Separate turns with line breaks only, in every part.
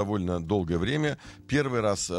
довольно долгое время. Первый раз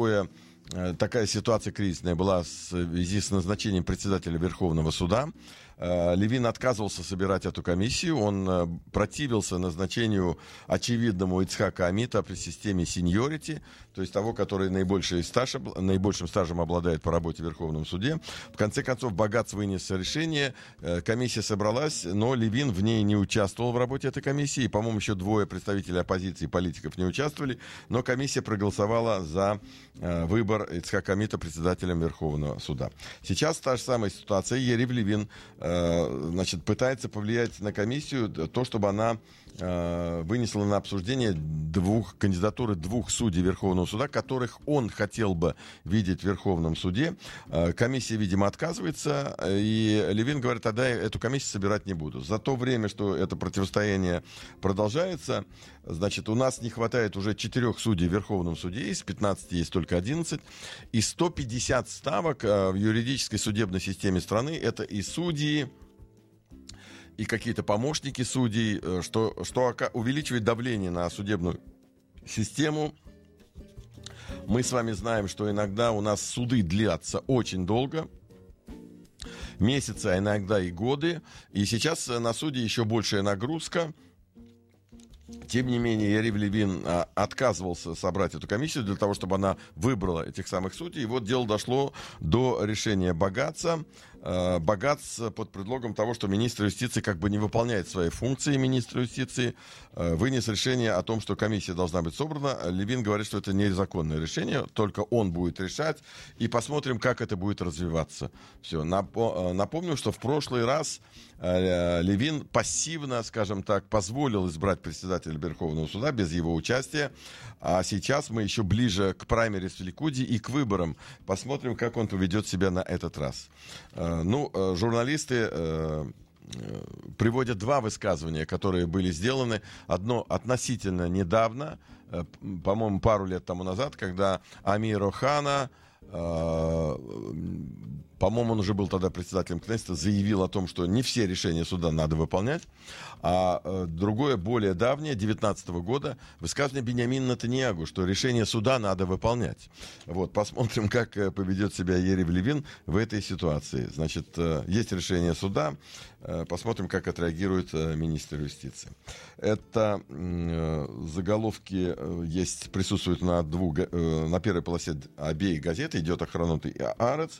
такая ситуация кризисная была в связи с назначением председателя Верховного суда. Левин отказывался собирать эту комиссию, он противился назначению очевидному Ицхака Амита при системе сеньорити, то есть того, который наибольшим стажем обладает по работе в Верховном суде. В конце концов, Багац вынес решение, комиссия собралась, но Левин в ней не участвовал в работе этой комиссии, по-моему, еще двое представителей оппозиции, политиков не участвовали, но комиссия проголосовала за выбор Ицхака Амита председателем Верховного суда. Сейчас та же самая ситуация. Ярив Левин пытается повлиять на комиссию, то, чтобы она вынесла на обсуждение кандидатуры двух судей Верховного суда, которых он хотел бы видеть в Верховном суде. Комиссия, видимо, отказывается, и Левин говорит, тогда я эту комиссию собирать не буду. За то время, что это противостояние продолжается, значит, у нас не хватает уже 4 судей в Верховном суде, из 15 есть только 11, и 150 ставок в юридической судебной системе страны, это и судьи, и какие-то помощники судей, что увеличивает давление на судебную систему. Мы с вами знаем, что иногда у нас суды длятся очень долго, месяцы, а иногда и годы, и сейчас на суде еще большая нагрузка. Тем не менее, Ярив Левин отказывался собрать эту комиссию для того, чтобы она выбрала этих самых судей. И вот дело дошло до решения Багаца. Багац под предлогом того, что министр юстиции как бы не выполняет свои функции, министр юстиции, вынес решение о том, что комиссия должна быть собрана. Левин говорит, что это незаконное решение, только он будет решать, и посмотрим, как это будет развиваться. Все. Напомню, что в прошлый раз Левин пассивно, скажем так, позволил избрать председателя Верховного суда без его участия, а сейчас мы еще ближе к праймерис в Ликуде и к выборам. Посмотрим, как он поведет себя на этот раз. Журналисты приводят 2 высказывания, которые были сделаны. Одно относительно недавно, по-моему, пару лет тому назад, когда Амир Охана, по-моему, он уже был тогда председателем Кнессета, заявил о том, что не все решения суда надо выполнять. А другое, более давнее, 2019 года, высказывание Биньямина Нетаньяху, что решение суда надо выполнять. Вот, посмотрим, как поведет себя Ярив Левин в этой ситуации. Значит, есть решение суда, посмотрим, как отреагирует министр юстиции. Это заголовки присутствуют на первой полосе обеих газет, идет Охранот и Аарец.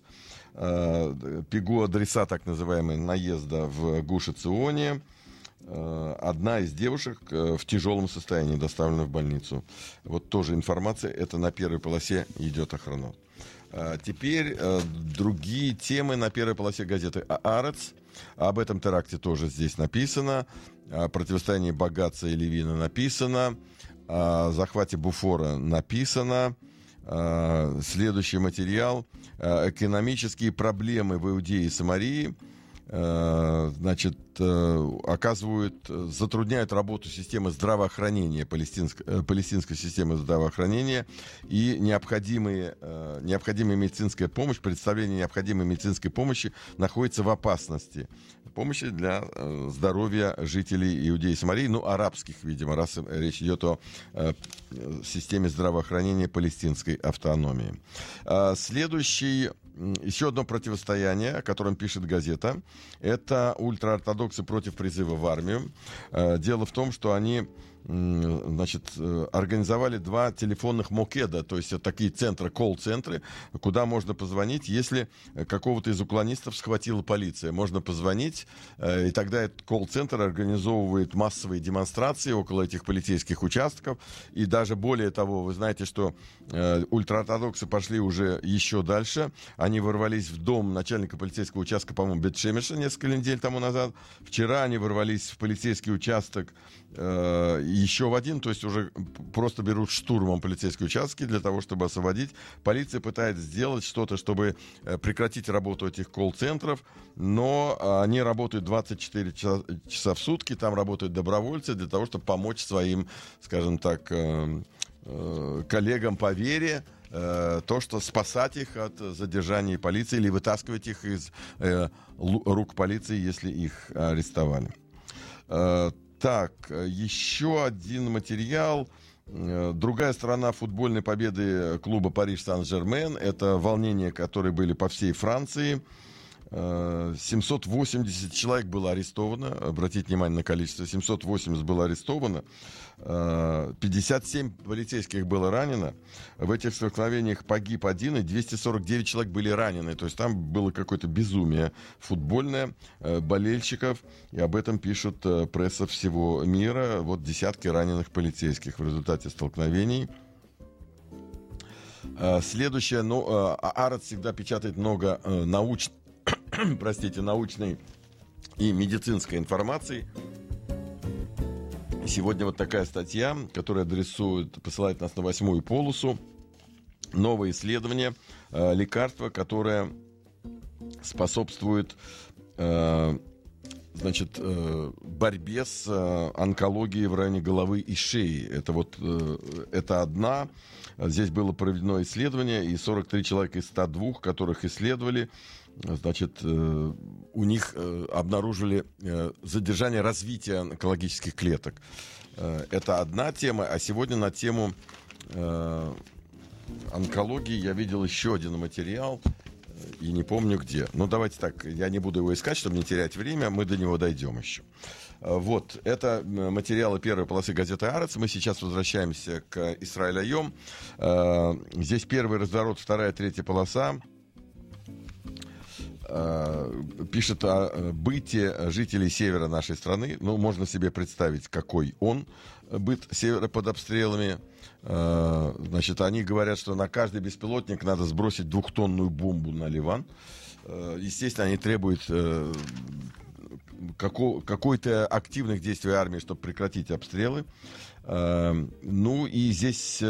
Пигу-адреса, так называемые, наезда в Гуш-Эционе. Одна из девушек в тяжелом состоянии доставлена в больницу. Вот тоже информация, это на первой полосе идет Охранот. Теперь другие темы на первой полосе газеты Аарец. Об этом теракте тоже здесь написано. О противостоянии Багаца и Левина написано. О захвате Буфора написано. Следующий материал. Экономические проблемы в Иудее и Самарии затрудняют работу системы здравоохранения, палестинской системы здравоохранения, и необходимая медицинская помощь, представление необходимой медицинской помощи находится в опасности. Помощи для здоровья жителей Иудеи и Самарии, арабских, видимо, раз речь идет о системе здравоохранения палестинской автономии. Еще одно противостояние, о котором пишет газета, это ультраортодоксы против призыва в армию. Дело в том, что они организовали 2 телефонных мокеда, то есть такие центры, колл-центры, куда можно позвонить, если какого-то из уклонистов схватила полиция. Можно позвонить, и тогда этот колл-центр организовывает массовые демонстрации около этих полицейских участков. И даже более того, вы знаете, что ультраортодоксы пошли уже еще дальше. Они ворвались в дом начальника полицейского участка, по-моему, Бет-Шемеша несколько недель тому назад. Вчера они ворвались в полицейский участок еще в один, то есть уже просто берут штурмом полицейские участки для того, чтобы освободить. Полиция пытается сделать что-то, чтобы прекратить работу этих колл-центров, но они работают 24 часа в сутки, там работают добровольцы для того, чтобы помочь своим, скажем так, коллегам по вере, то, что спасать их от задержания полиции или вытаскивать их из рук полиции, если их арестовали. Так, еще один материал. Другая сторона футбольной победы клуба Париж Сен-Жермен — это волнения, которые были по всей Франции. 780 человек было арестовано. Обратите внимание на количество. 780 было арестовано. 57 полицейских было ранено. В этих столкновениях погиб один, и 249 человек были ранены. То есть там было какое-то безумие футбольное болельщиков. И об этом пишут пресса всего мира. Вот десятки раненых полицейских в результате столкновений. Следующее. Арец всегда печатает много научной и медицинской информации. Сегодня вот такая статья, которая посылает нас на 8-ю полосу. Новое исследование. Лекарство, которое способствует борьбе с онкологией в районе головы и шеи. Это одна. Здесь было проведено исследование, и 43 человека из 102, которых исследовали, у них обнаружили задержание развития онкологических клеток. Это одна тема, а сегодня на тему онкологии я видел еще один материал, и не помню где. Давайте так, я не буду его искать, чтобы не терять время, мы до него дойдем еще. Вот, это материалы первой полосы газеты «Арец». Мы сейчас возвращаемся к Исраэль Айом. Здесь первый разворот, вторая, третья полоса. Пишет о быте жителей севера нашей страны. Можно себе представить, какой быт севера под обстрелами. Они говорят, что на каждый беспилотник надо сбросить 2-тонную бомбу на Ливан. Естественно, они требуют какой-то активных действий армии, чтобы прекратить обстрелы. И здесь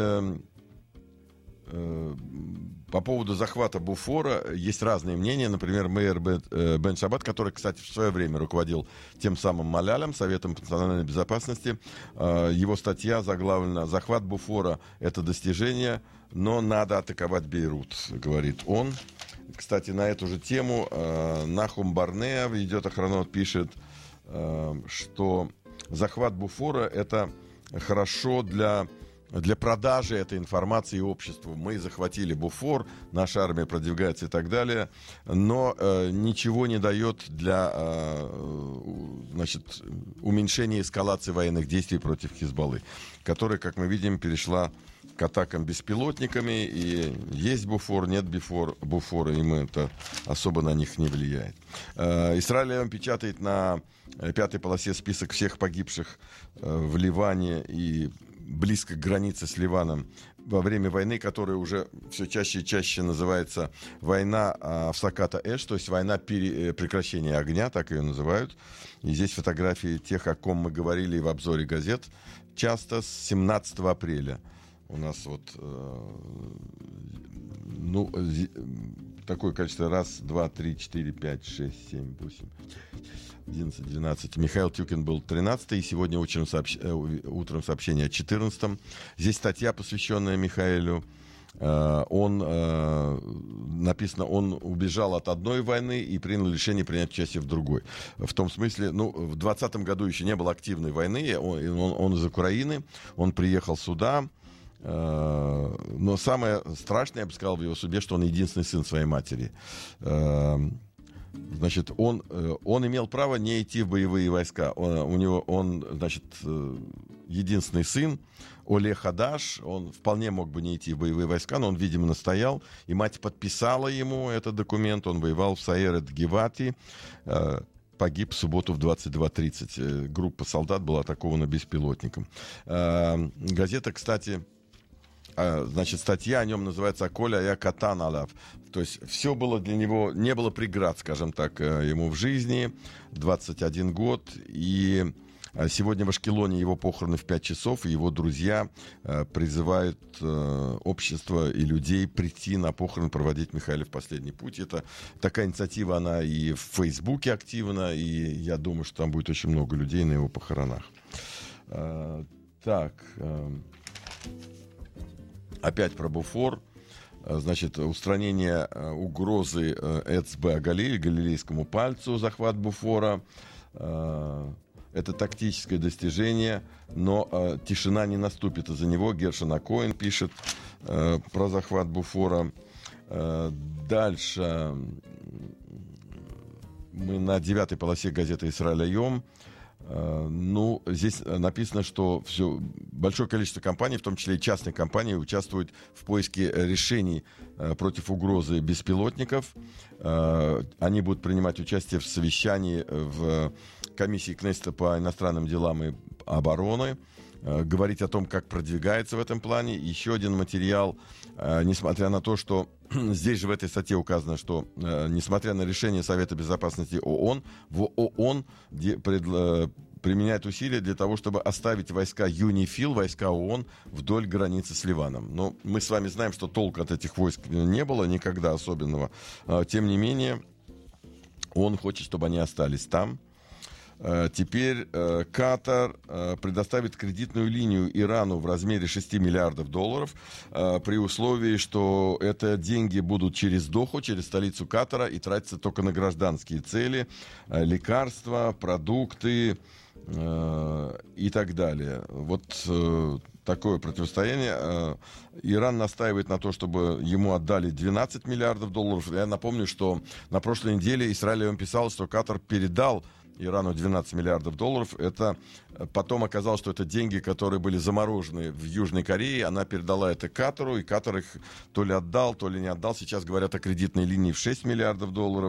по поводу захвата Буфора есть разные мнения. Например, мэр Бен Шаббат, который, кстати, в свое время руководил тем самым Малялем, Советом национальной безопасности, его статья заглавлена «Захват Буфора — это достижение, но надо атаковать Бейрут», говорит он. Кстати, на эту же тему Нахум Барнеа, «Идет охранот», пишет, что захват Буфора — это хорошо для продажи этой информации обществу. Мы захватили Буфор, наша армия продвигается и так далее, но ничего не дает для уменьшения эскалации военных действий против Хизбаллы, которая, как мы видим, перешла к атакам беспилотниками, и есть Буфор, нет Буфора, и это особо на них не влияет. Израиль печатает на 5-й полосе список всех погибших в Ливане и близко к границе с Ливаном во время войны, которая уже все чаще и чаще называется война Афсаката Эш, то есть война прекращения огня, так ее называют. И здесь фотографии тех, о ком мы говорили в обзоре газет, часто с 17 апреля. У нас такое количество: 1, 2, 3, 4, 5, 6, 7, 8, 11, 12. Михаил Тюкин был 13-й, и сегодня утром сообщение о 14-м. Здесь статья, посвященная Михаилу. Написано, он убежал от одной войны и принял решение принять участие в другой. В том смысле, в 2020 году еще не было активной войны, он из Украины, он приехал сюда. Но самое страшное, я бы сказал, в его судьбе, что он единственный сын своей матери. Он имел право не идти в боевые войска. Он единственный сын, Оле Хадаш, он вполне мог бы не идти в боевые войска, но он, видимо, настоял, и мать подписала ему этот документ. Он воевал в Саерет-Гевати, погиб в субботу в 22:30. Группа солдат была атакована беспилотником. Газета, кстати, статья о нем называется «Коля я катан алав». То есть все было для него, не было преград, скажем так, ему в жизни. 21 год. И сегодня в Ашкелоне его похороны в 5 часов. И его друзья призывают общество и людей прийти на похороны, проводить Михаила в последний путь. Это такая инициатива, она и в Фейсбуке активна. И я думаю, что там будет очень много людей на его похоронах. Опять про Буфор. Устранение угрозы Эцбе Галиль, галилейскому пальцу, захват Буфора. это тактическое достижение, но тишина не наступит из-за него. Гершон Акоин пишет про захват Буфора. Дальше мы на 9-й полосе газеты «Исраэль Айом». Ну, здесь написано, что большое количество компаний, в том числе и частные компании, участвуют в поиске решений против угрозы беспилотников. Они будут принимать участие в совещании в комиссии Кнессета по иностранным делам и обороны, говорить о том, как продвигается в этом плане. Еще один материал, несмотря на то, что здесь же в этой статье указано, что несмотря на решение Совета Безопасности ООН, в ООН применяет усилия для того, чтобы оставить войска ЮНИФИЛ, войска ООН, вдоль границы с Ливаном. Но мы с вами знаем, что толку от этих войск не было никогда особенного. Тем не менее, ООН хочет, чтобы они остались там. Теперь Катар предоставит кредитную линию Ирану в размере $6 миллиардов при условии, что это деньги будут через Доху, через столицу Катара, и тратятся только на гражданские цели, лекарства, продукты и так далее. Вот такое противостояние. Иран настаивает на то, чтобы ему отдали $12 миллиардов. Я напомню, что на прошлой неделе Исраэль писал, что Катар передал Ирану $12 миллиардов. Это потом оказалось, что это деньги, которые были заморожены в Южной Корее. Она передала это Катару, и Катар их то ли отдал, то ли не отдал. Сейчас говорят о кредитной линии в $6 миллиардов.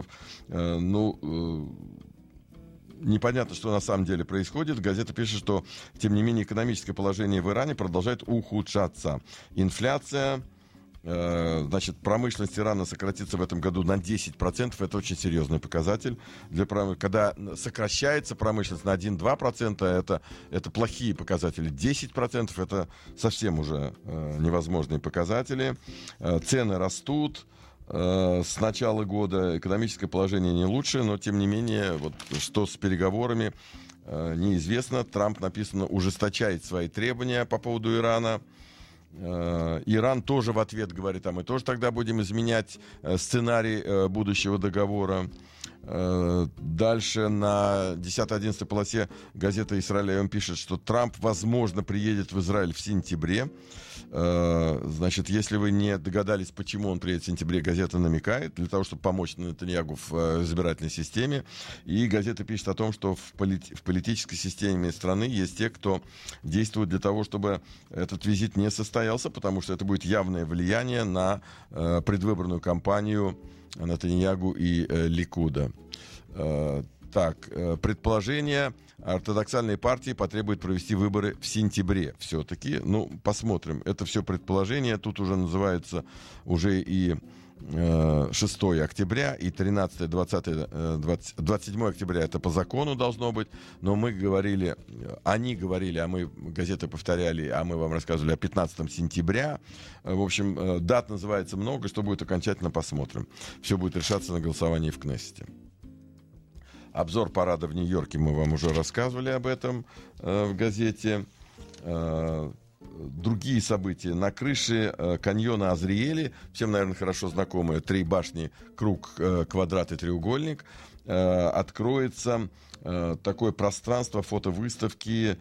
Непонятно, что на самом деле происходит. Газета пишет, что, тем не менее, экономическое положение в Иране продолжает ухудшаться. Инфляция, значит, промышленность Ирана сократится в этом году на 10%. Это очень серьезный показатель. Когда сокращается промышленность на 1-2%, это плохие показатели. 10% это совсем уже невозможные показатели. Цены растут. С начала года экономическое положение не лучше, но, тем не менее, вот что с переговорами, неизвестно. Трамп, написано, ужесточает свои требования по поводу Ирана. Иран тоже в ответ говорит, а мы тоже тогда будем изменять сценарий будущего договора. Дальше на 10-11 полосе газета «Исраэль Айом» пишет, что Трамп, возможно, приедет в Израиль в сентябре. Значит, если вы не догадались, почему он приедет в сентябре, газета намекает, для того, чтобы помочь Нетаньягу в избирательной системе. И газета пишет о том, что в политической системе страны есть те, кто действует для того, чтобы этот визит не состоялся, потому что это будет явное влияние на предвыборную кампанию Нетаньягу и Ликуда. Предположение: ортодоксальные партии потребуют провести выборы в сентябре все-таки. Ну, посмотрим. Это все предположение. Тут уже называется уже и 6 октября, и 13, 20, 27 октября это по закону должно быть. Но мы говорили, они говорили, а мы, газеты повторяли, а мы вам рассказывали о 15 сентября. В общем, дат называется много. Что будет окончательно, посмотрим. Все будет решаться на голосовании в Кнессете. Обзор парада в Нью-Йорке, мы вам уже рассказывали об этом в газете. Другие события. На крыше каньона Азриэли, всем, наверное, хорошо знакомые, 3 башни, круг, квадрат и треугольник, откроется такое пространство фотовыставки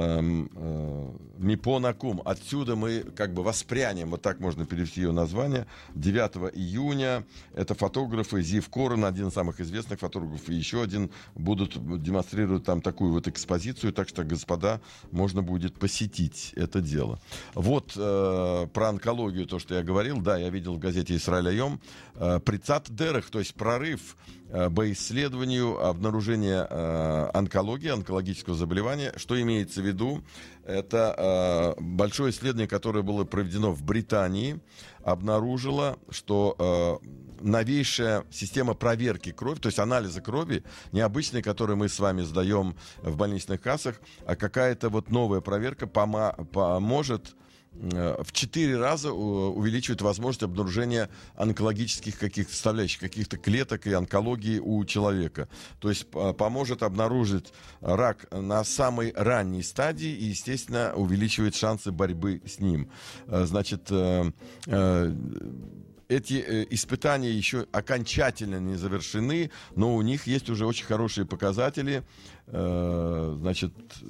Мипонакум. Отсюда мы как бы воспрянем, вот так можно перевести ее название, 9 июня. Это фотографы Зив Корен, один из самых известных фотографов, и еще один, будут демонстрировать там такую вот экспозицию, так что, господа, можно будет посетить это дело. Вот про онкологию, то, что я говорил, да, я видел в газете «Исраэль Айом», прицат дерах, то есть прорыв по исследованию обнаружения онкологии, онкологического заболевания. Что имеется в виду? Это большое исследование, которое было проведено в Британии, обнаружило, что новейшая система проверки крови, то есть анализа крови, необычная, которую мы с вами сдаем в больничных кассах, а какая-то вот новая проверка поможет в 4 раза увеличивает возможность обнаружения онкологических каких-то составляющих, каких-то клеток и онкологии у человека. То есть поможет обнаружить рак на самой ранней стадии и, естественно, увеличивает шансы борьбы с ним. Значит, эти испытания еще окончательно не завершены, но у них есть уже очень хорошие показатели. Значит,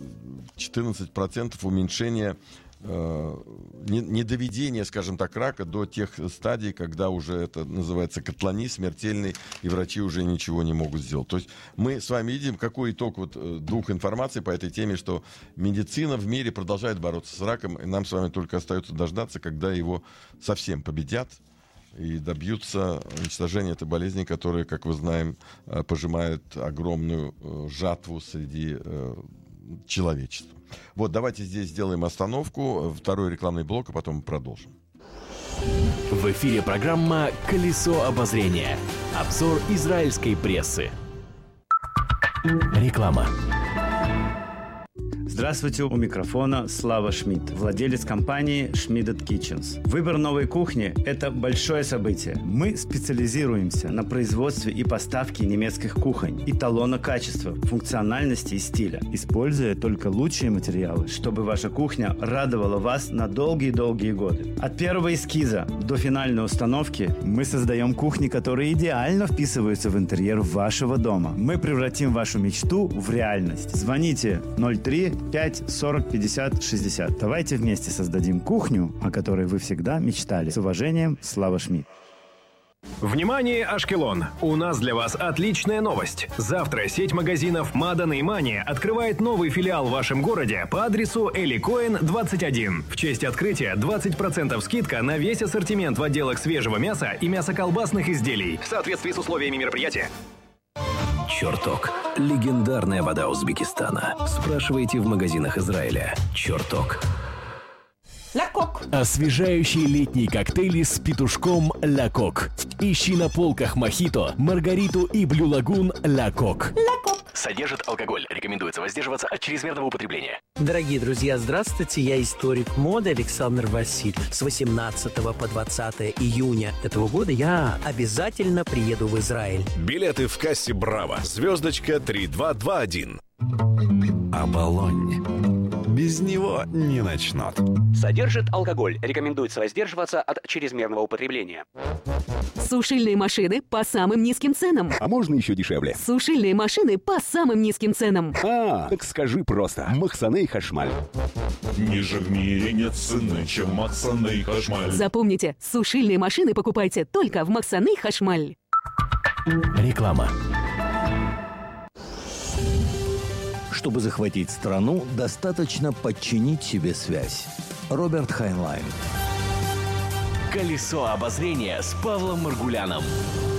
14% уменьшения недоведение, скажем так, рака до тех стадий, когда уже это называется котлони, смертельный, и врачи уже ничего не могут сделать. То есть мы с вами видим, какой итог двух информаций по этой теме, что медицина в мире продолжает бороться с раком, и нам с вами только остается дождаться, когда его совсем победят и добьются уничтожения этой болезни, которая, как мы знаем, пожимает огромную жатву среди человечества. Вот, давайте здесь сделаем остановку, второй рекламный блок, а потом продолжим.
В эфире программа «Колесо обозрения». Обзор израильской прессы. Реклама.
Здравствуйте, у микрофона Слава Шмидт, владелец компании Schmidт Kitchens. Выбор новой кухни – это большое событие. Мы специализируемся на производстве и поставке немецких кухонь, эталона качества, функциональности и стиля, используя только лучшие материалы, чтобы ваша кухня радовала вас на долгие-долгие годы. От первого эскиза до финальной установки мы создаем кухни, которые идеально вписываются в интерьер вашего дома. Мы превратим вашу мечту в реальность. Звоните 03 5 40 50 60. Давайте вместе создадим кухню, о которой вы всегда мечтали. С уважением, Слава Шмидт.
Внимание, Ашкелон! У нас для вас отличная новость. Завтра сеть магазинов Мадан и Мани открывает новый филиал в вашем городе по адресу Эли Коэн, 21. В честь открытия 20% скидка на весь ассортимент в отделах свежего мяса и мясоколбасных изделий в соответствии с условиями мероприятия.
Черток. Легендарная вода Узбекистана. Спрашивайте в магазинах Израиля. Черток.
Ля Кок.
Освежающие летние коктейли с петушком Ля Кок. Ищи на полках мохито, маргариту и блю лагун Ля Кок.
Ля Кок.
Содержит алкоголь. Рекомендуется воздерживаться от чрезмерного употребления.
Дорогие друзья, здравствуйте. Я историк моды Александр Васильев. С 18 по 20 июня этого года я обязательно приеду в Израиль.
Билеты в кассе «Браво». Звездочка 3221.
Оболонь. Без него не начнут.
Содержит алкоголь. Рекомендуется воздерживаться от чрезмерного употребления.
Сушильные машины по самым низким ценам.
А можно еще дешевле?
Сушильные машины по самым низким ценам.
Так скажи просто. Махсаней Хашмаль.
Ниже в мире нет цены, чем Махсаней Хашмаль.
Запомните, сушильные машины покупайте только в Махсаней Хашмаль.
Реклама.
Чтобы захватить страну, достаточно подчинить себе связь. Роберт Хайнлайн.
Колесо обозрения с Павлом Маргуляном.